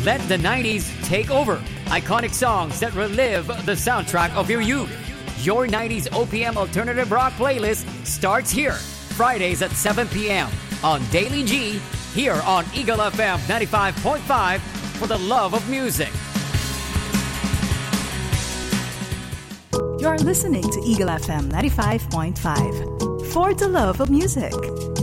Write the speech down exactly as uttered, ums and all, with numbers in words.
Let the nineties take over. Iconic songs that relive the soundtrack of your youth. Your nineties O P M Alternative Rock playlist starts here. Fridays at seven p.m. on Daily G, here on Eagle F M ninety-five point five for the love of music. You're listening to Eagle F M ninety-five point five for the love of music.